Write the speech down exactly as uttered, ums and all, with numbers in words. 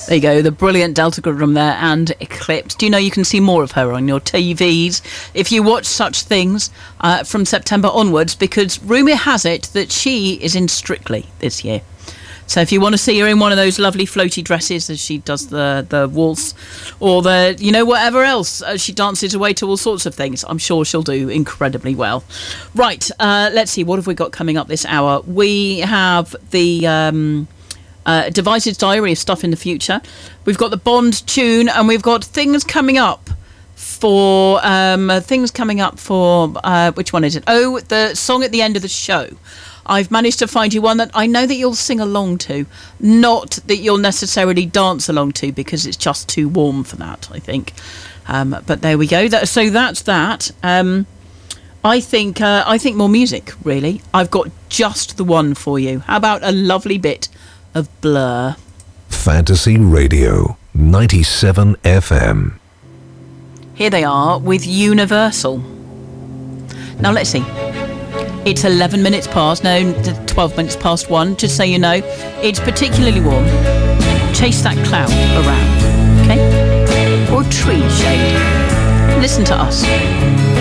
There you go, the brilliant Delta Goodrem there, and Eclipse. Do you know you can see more of her on your T Vs if you watch Such Things uh, from September onwards, because rumour has it that she is in Strictly this year. So if you want to see her in one of those lovely floaty dresses as she does the, the waltz, or the, you know, whatever else, uh, she dances away to all sorts of things, I'm sure she'll do incredibly well. Right, uh, let's see, what have we got coming up this hour? We have the... Um, Uh, Devices Diary of stuff in the future. We've got the Bond tune, and we've got things coming up for um, uh, things coming up for uh, which one is it? Oh, the song at the end of the show. I've managed to find you one that I know that you'll sing along to, not that you'll necessarily dance along to, because it's just too warm for that, I think. Um, but there we go. That, so that's that. Um, I think uh, I think more music, really. I've got just the one for you. How about a lovely bit of Blur? Fantasy Radio ninety-seven F M. Here they are with Universal. Now let's see. It's eleven minutes past, no, twelve minutes past one, just so you know. It's particularly warm. Chase that cloud around, okay? Or tree shade. Listen to us.